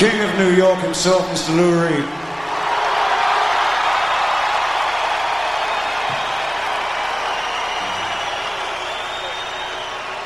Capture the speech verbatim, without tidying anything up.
King of New York himself, Mister Lou Reed.